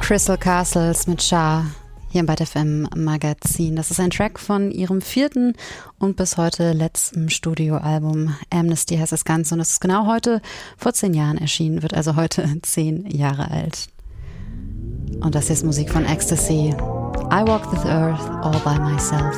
Crystal Castles mit Shah hier im Byte FM Magazin. Das ist ein Track von ihrem 4. und bis heute letzten Studioalbum. Amnesty heißt das Ganze und es ist genau heute vor 10 Jahren erschienen, wird also heute 10 Jahre alt. Und das hier ist Musik von Ecstasy. I walk this earth all by myself.